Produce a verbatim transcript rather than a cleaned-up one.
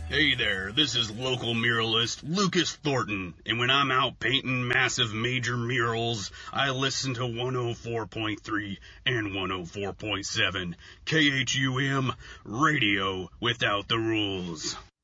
Hey there, this is local muralist Lucas Thornton, and when I'm out painting massive major murals, I listen to one oh four point three and one oh four point seven K H U M Radio Without the Rules.